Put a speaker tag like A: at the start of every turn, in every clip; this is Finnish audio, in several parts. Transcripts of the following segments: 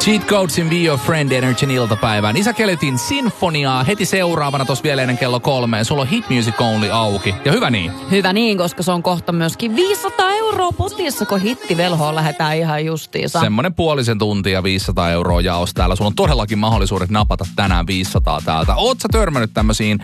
A: Cheat Codesin Be Your Friend Energyn iltapäivään. Isä Keletin sinfoniaa heti seuraavana tossa vielä ennen kello 3. Sulla on Hit Music Only auki. Ja hyvä niin.
B: Hyvä niin, koska se on kohta myöskin 500 € potissa, kun hittivelhoon lähdetään ihan justiinsa.
A: Semmonen puolisen tuntia 500 € jaos täällä. Sulla on todellakin mahdollisuudet napata tänään 500 täältä. Oot sä törmännyt tämmöisiin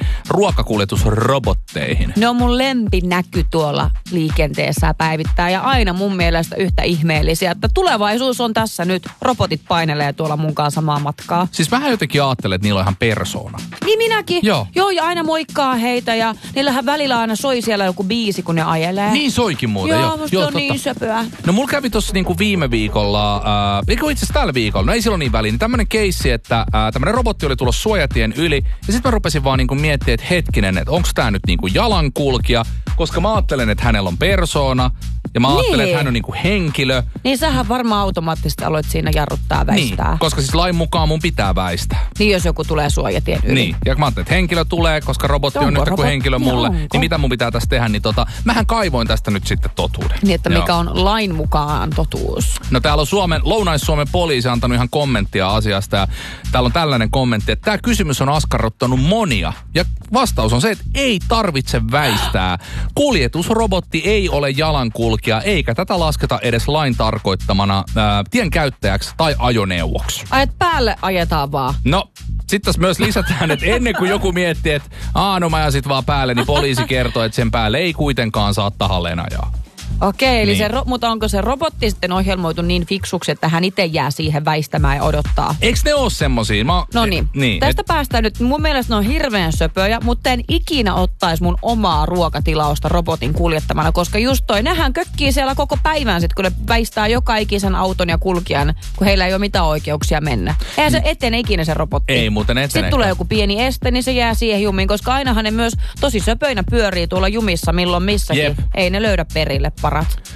A: ruokakuljetusrobotteihin?
B: Ne on mun lempinäky tuolla liikenteessä päivittää ja aina mun mielestä yhtä ihmeellisiä, että tulevaisuus on tässä nyt. Robotit painelee tuolla mun kanssa samaa matkaa.
A: Siis vähän jotenkin ajattelen, että niillä on ihan persoona.
B: Niin minäkin.
A: Joo,
B: ja aina moikkaa heitä ja niillähän välillä aina soi siellä joku biisi, kun ne ajelee.
A: Niin soikin muuten.
B: Joo, musta on niin söpöä.
A: No mulla kävi tossa niinku viime viikolla, eikö itse asiassa tällä viikolla, no ei silloin niin väliin, niin tämmönen keissi, että tämmönen robotti oli tullut suojatien yli ja sit mä rupesin vaan niinku miettimään, että hetkinen, että onks tää nyt niinku jalankulkija, koska mä ajattelen, että hänellä on persoona ja mä ajattelen, että hän on niinku henkilö.
B: Niin sähän varmaan automaattisesti aloit siinä jarruttaa väistää.
A: Niin, koska siis lain mukaan mun pitää väistää.
B: Niin, jos joku tulee suojatien yli.
A: Niin, ja mä ajattelin, että henkilö tulee, koska robotti on yhtä kuin henkilö mulle.
B: Onko?
A: Niin mitä mun pitää tässä tehdä, niin mähän kaivoin tästä nyt sitten totuuden.
B: Niin, että mikä on lain mukaan totuus.
A: No täällä on Lounais-Suomen poliisi antanut ihan kommenttia asiasta ja täällä on tällainen kommentti, että tämä kysymys on askarruttanut monia. Ja vastaus on se, että ei tarvitse väistää. Kuljetusrobotti ei ole jalankulkija, eikä tätä lasketa edes lain tarkoittamana tienkäyttäjäksi tai ajoneuvoksi.
B: Ajat päälle ajetaan vaan.
A: No, sitten tässä myös lisätään, että ennen kuin joku miettii, että no mä ajasit vaan päälle, niin poliisi kertoo, että sen päälle ei kuitenkaan saa tahalleen ajaa.
B: Okei, eli
A: niin.
B: mutta onko se robotti sitten ohjelmoitu niin fiksuksi, että hän itse jää siihen väistämään ja odottaa?
A: Eikö ne ole semmosia?
B: No niin. Tästä päästään nyt. Mun mielestä ne on hirveän söpöjä, mutta en ikinä ottaisi mun omaa ruokatilausta robotin kuljettamana, koska just nehän kökkii siellä koko päivän sit, kun ne väistää joka ikisen auton ja kulkijan, kun heillä ei ole mitään oikeuksia mennä. Eihän se etene ikinä se robotti.
A: Ei muuten etene.
B: Sitten tulee joku pieni este, niin se jää siihen jumiin, koska ainahan ne myös tosi söpöinä pyörii tuolla jumissa milloin missäkin. Jep. Ei ne löydä perille parat.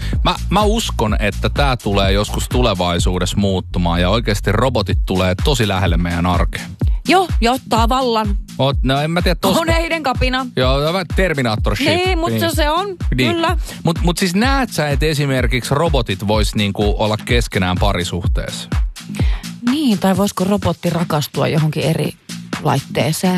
A: Mä uskon, että tää tulee joskus tulevaisuudessa muuttumaan ja oikeasti robotit tulee tosi lähelle meidän arkeen.
B: Joo, ja ottaa vallan.
A: No en mä tiedä tosta.
B: Koneiden kapina.
A: Joo, Terminator shit.
B: Niin, mutta se on, niin. Kyllä.
A: Mut siis näet sä, että esimerkiksi robotit vois niinku olla keskenään parisuhteessa?
B: Niin, tai voisiko robotti rakastua johonkin eri laitteeseen?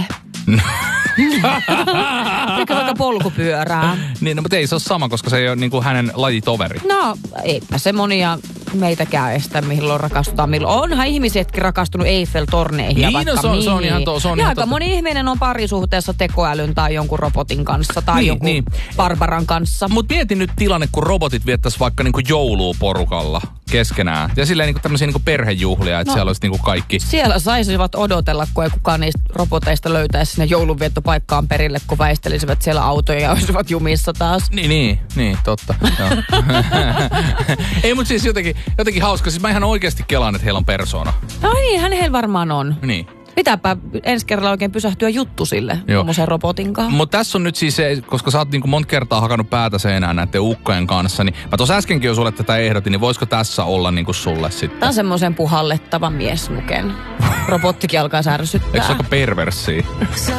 B: Eikä vaikka polkupyörää.
A: Niin, no, mutta ei se ole sama, koska se ei ole niinku hänen lajitoveri.
B: No, eipä se monia meitäkään estä, milloin rakastutaan. Onhan ihmisetkin rakastunut Eiffel-torneihin
A: niin,
B: ja vaikka
A: no, se on ihan
B: ja aika moni ihminen on parisuhteessa tekoälyn tai jonkun robotin kanssa tai jonkun barbaran kanssa.
A: Mut mieti nyt tilanne, kun robotit viettäisi vaikka niinku joulua porukalla keskenään. Ja silleen niinku tämmöisiä niinku perhejuhlia, että siellä olisi niinku kaikki.
B: Siellä saisivat odotella, kun ei kukaan niistä roboteista löytäisi sinne joulunviettopaikkaan perille, kun väistelisivät siellä autoja ja olisivat jumissa taas.
A: Niin, totta. Ei, mutta siis jotenkin hauska. Siis mä ihan oikeasti kelaan, että heillä on persoona.
B: No niin, heillä varmaan on.
A: Niin.
B: Pitääpä ensi kerralla oikein pysähtyä juttu sille tommosen robotin kanssa.
A: Mutta tässä on nyt siis se, koska sä oot niinku monta kertaa hakannut päätä seinään näiden ukkojen kanssa, niin mä tuossa äskenkin jo sulle tätä ehdotin, niin voisiko tässä olla niinku sulle sitten?
B: Tää on semmoisen puhallettavan miesnuken. Robottikin alkaa särsyttää.
A: Eikö se aika perverssiä?